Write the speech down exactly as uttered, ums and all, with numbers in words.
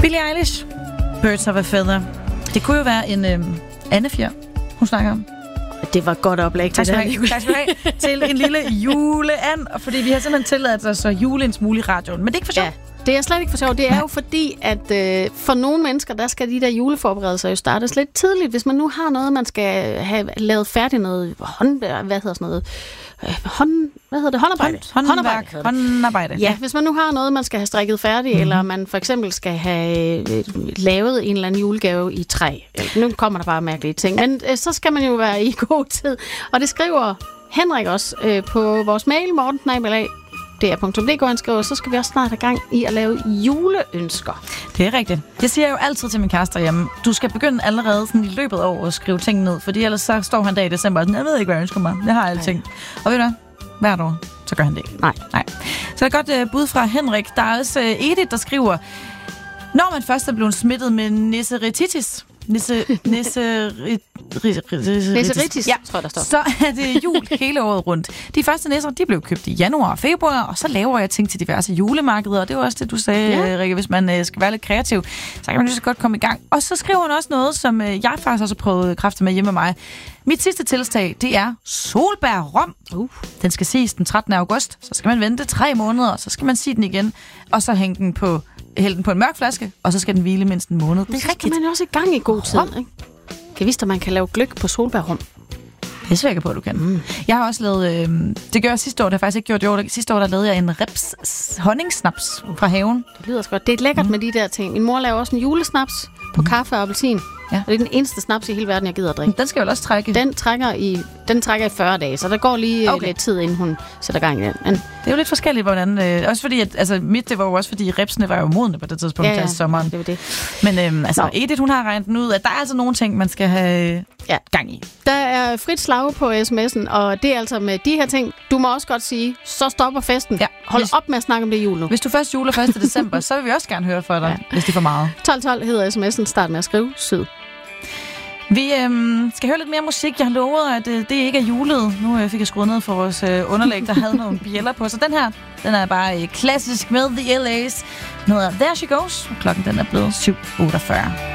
Billie Eilish, Birds of a Feather. Det kunne jo være en øh, andefjer, hun snakker om. Det var godt oplæg til tak det her. Tak skal du have. Til en lille juleand, fordi vi har simpelthen tilladt os så julens mulig radioen. Men det er ikke for sjovt. Ja. Det er slet ikke for sjovt. Det er jo fordi, at øh, for nogle mennesker, der skal de der juleforberedelser jo startes lidt tidligt. Hvis man nu har noget, man skal have lavet færdigt, noget hånd, hvad hedder sådan noget, øh, hånd, hvad hedder det, håndarbejde? Hånd, håndarbejde. Håndarbejde. håndarbejde. Ja, hvis man nu har noget, man skal have strikket færdigt, mm. eller man for eksempel skal have øh, lavet en eller anden julegave i træ. Nu kommer der bare mærkelige ting. Men øh, så skal man jo være i god tid. Og det skriver Henrik også øh, på vores mail, morten snabel-a d r punktum d k. Han skriver, så skal vi også snart have gang i at lave juleønsker. Det er rigtigt. Det siger jeg jo altid til min kæreste hjemme. Du skal begynde allerede sådan i løbet af året at skrive ting ned, fordi ellers så står han dag i december og sådan, jeg ved ikke, hvad jeg ønsker mig. Jeg har alle ting. Og ved du hvad? Hvert år, så gør han det ikke. Nej. Nej. Så er der godt uh, bud fra Henrik. Der er også uh, Edith, der skriver, når man først er blevet smittet med nisserititis, Nisse, nisse, Nisseritis, ja, tror jeg, der står. Så er det jul hele året rundt. De første nisser, de blev købt i januar og februar, og så laver jeg ting til diverse julemarkeder, og det var også det, du sagde, ja. Rikke, hvis man øh, skal være lidt kreativ, så kan man jo så godt komme i gang. Og så skriver hun også noget, som øh, jeg faktisk også har prøvet kræfter med hjemme med mig. Mit sidste tiltag, det er solbærrom. Uh. Den skal siges den trettende august, så skal man vente tre måneder, så skal man sige den igen, og så hænge den på hælde den på en mørk flaske, og så skal den hvile mindst en måned. Det er rigtigt. Man er også i gang i god tid, ikke? Kan vise dig, man kan lave gløgg på solbærrum. Det er sikker på, at du kan. Mm. Jeg har også lavet, øh, det gør jeg sidste år, det har jeg faktisk ikke gjort i år. Sidste år, der lavede jeg en reps honningsnaps fra haven. Det lyder så godt. Det er lækkert mm. med de der ting. Min mor laver også en julesnaps på mm. kaffe og appelsin. Ja. Og det er den eneste snaps i hele verden, jeg gider at drikke. Den skal jo også trække. Den trækker i, den trækker i fyrre dage, så der går lige okay. lidt tid, inden hun sætter gang i den. Men det er jo lidt forskelligt, hvordan... Øh, også fordi, at, altså mit, det var jo også fordi, repsene var jo modne på det tidspunkt ja, ja, i sommeren. det var det. Men øh, altså, Edith, hun har regnet den ud, at der er altså nogle ting, man skal have ja. gang i. Der er frit slag på sms'en, og det er altså med de her ting. Du må også godt sige, så stopper festen. Ja. Hold hvis, op med at snakke om det jul nu. Hvis du først juler første december, så vil vi også gerne høre fra dig, ja. hvis det er for meget. tolv tolv hedder sms'en. Start med at skrive syd. Vi øhm, skal høre lidt mere musik. Jeg har lovet, at øh, det ikke er julet. Nu øh, fik jeg skruet ned for vores øh, underlæg, der havde nogle bjæller på. Så den her, den er bare øh, klassisk med The L A's. Den hedder There She Goes. Klokken den er blevet syv otteogfyrre.